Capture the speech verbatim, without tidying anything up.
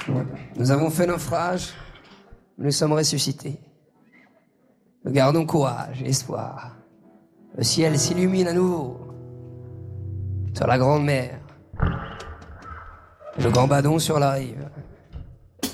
Nous avons fait naufrage, nous sommes ressuscités. Nous gardons courage et espoir. Le ciel s'illumine à nouveau sur la grande mer. Le gambadon sur la rive.